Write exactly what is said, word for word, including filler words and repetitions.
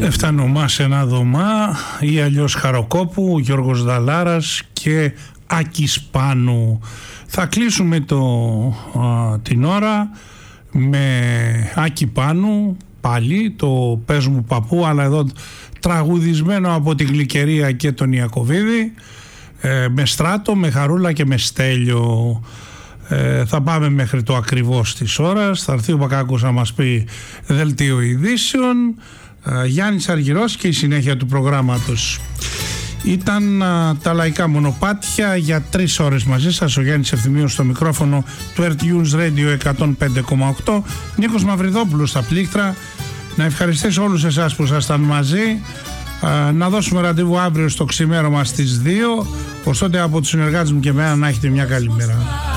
Έφτανε ο Μάς ένα δωμά ή αλλιώς Χαροκόπου, Γιώργος Δαλάρας και Άκης Πάνου. Θα κλείσουμε το, α, την ώρα με Άκη Πάνου, πάλι το «Πες μου παππού», αλλά εδώ τραγουδισμένο από τη Γλυκερία και τον Ιακωβίδη, ε, με Στράτο, με Χαρούλα και με Στέλιο. Ε, θα πάμε μέχρι το ακριβώς της ώρας. Θα έρθει ο Μπακάκος να μας πει δελτίο ειδήσεων, ε, Γιάννης Αργυρός και η συνέχεια του προγράμματος. Ήταν α, τα λαϊκά μονοπάτια για τρεις ώρες μαζί σας. Ο Γιάννης Ευθυμίος στο μικρόφωνο του Earth News Radio εκατόν πέντε κόμμα οκτώ, Νίκος Μαυριδόπουλος στα πλήκτρα. Να ευχαριστήσω όλους εσάς που ήσασταν μαζί. Α, να δώσουμε ραντεβού αύριο στο ξημέρωμα στις δύο. Ωστότε από τους συνεργάτες μου και εμένα να έχετε μια καλή μέρα.